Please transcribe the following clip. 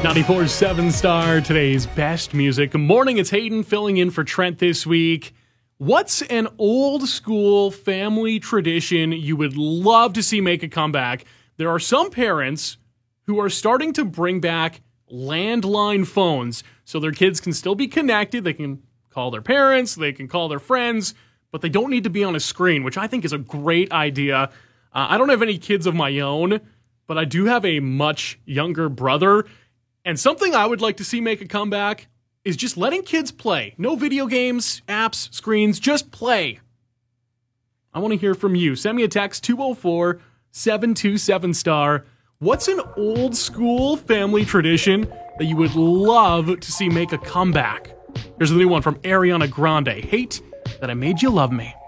94.7 Star, today's best music. Good morning, it's Hayden filling in for Trent this week. What's an old school family tradition you would love to see make a comeback? There are some parents who are starting to bring back landline phones so their kids can still be connected. They can call their parents, they can call their friends, but they don't need to be on a screen, which I think is a great idea. I don't have any kids of my own, but I do have a much younger brother. And something I would like to see make a comeback is just letting kids play. No video games, apps, screens, just play. I want to hear from you. Send me a text, 204-727-STAR. What's an old school family tradition that you would love to see make a comeback? Here's a new one from Ariana Grande. Hate that I made you love me.